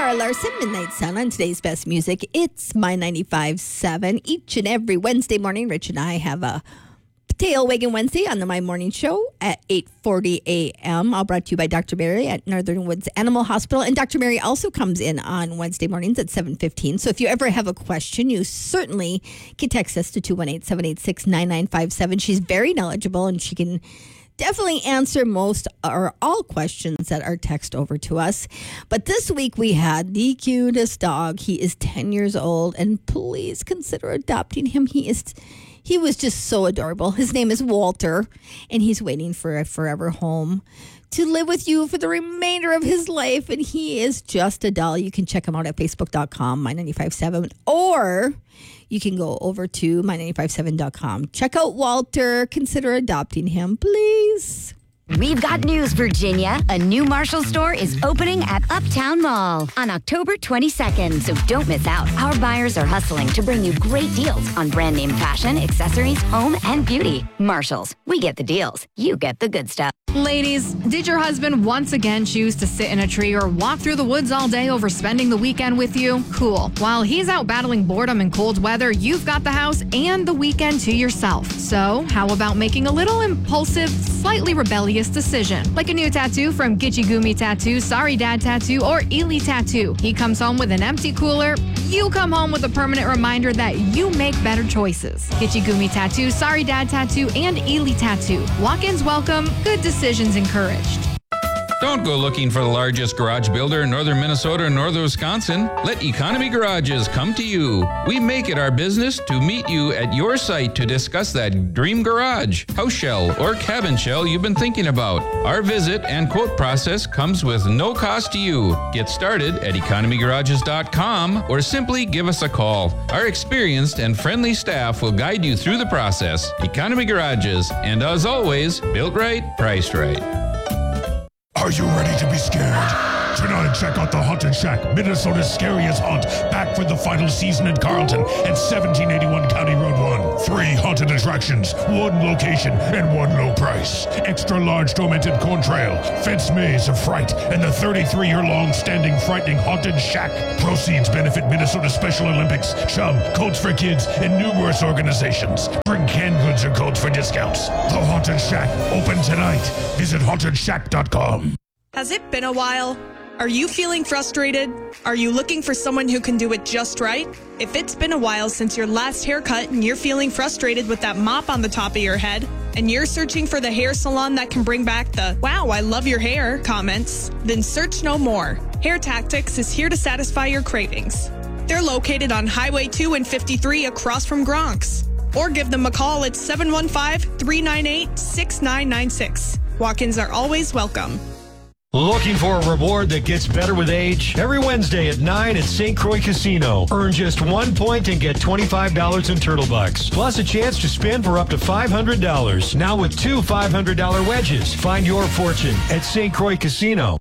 Zara Larson, Midnight Sun on today's best music. It's my 95.7. Each and every Wednesday morning, Rich and I have a Tail Wagon Wednesday on the My Morning Show at 8:40 a.m. All brought to you by Dr. Mary at Northern Woods Animal Hospital. And Dr. Mary also comes in on Wednesday mornings at 7:15. So if you ever have a question, you certainly can text us to 218-786-9957. She's very knowledgeable and she can definitely answer most or all questions that are text over to us. But this week we had the cutest dog. He is 10 years old, and please consider adopting him. He was just so adorable. His name is Walter, and he's waiting for a forever home to live with you for the remainder of his life. And he is just a doll. You can check him out at facebook.com, my957, or you can go over to my957.com. Check out Walter. Consider adopting him, please. We've got news, Virginia. A new Marshall store is opening at Uptown Mall on October 22nd, so don't miss out. Our buyers are hustling to bring you great deals on brand name fashion, accessories, home, and beauty. Marshalls, we get the deals. You get the good stuff. Ladies, did your husband once again choose to sit in a tree or walk through the woods all day over spending the weekend with you? Cool. While he's out battling boredom and cold weather, you've got the house and the weekend to yourself. So how about making a little impulsive, slightly rebellious decision? Like a new tattoo from Gitchy Gumi Tattoo, Sorry Dad Tattoo, or Ely Tattoo. He comes home with an empty cooler. You come home with a permanent reminder that you make better choices. Gitchy Gumi Tattoo, Sorry Dad Tattoo, and Ely Tattoo. Walk-ins welcome. Good decisions encouraged. Don't go looking for the largest garage builder in northern Minnesota or northern Wisconsin. Let Economy Garages come to you. We make it our business to meet you at your site to discuss that dream garage, house shell, or cabin shell you've been thinking about. Our visit and quote process comes with no cost to you. Get started at economygarages.com or simply give us a call. Our experienced and friendly staff will guide you through the process. Economy Garages, and as always, built right, priced right. Are you ready to be scared? Tonight, check out the Haunted Shack, Minnesota's scariest haunt, back for the final season in Carlton at 1781 County Road 1. 3 haunted attractions, 1 location, and 1 low price. Extra large tormented corn trail, fence maze of fright, and the 33-year-long standing frightening Haunted Shack. Proceeds benefit Minnesota Special Olympics, Chum, Coats for Kids, and numerous organizations. Bring canned goods or codes for discounts. The Haunted Shack, open tonight. Visit hauntedshack.com. Has it been a while? Are you feeling frustrated? Are you looking for someone who can do it just right? If it's been a while since your last haircut and you're feeling frustrated with that mop on the top of your head, and you're searching for the hair salon that can bring back the "wow, I love your hair" comments, then search no more. Hair Tactics is here to satisfy your cravings. They're located on Highway 2 and 53 across from Gronk's. Or give them a call at 715-398-6996. Walk-ins are always welcome. Looking for a reward that gets better with age? Every Wednesday at 9 at St. Croix Casino. Earn just 1 point and get $25 in Turtle Bucks. Plus a chance to spin for up to $500. Now with 2 $500 wedges. Find your fortune at St. Croix Casino.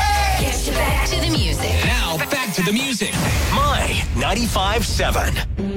Get back to the music. Now back to the music. My 95.7.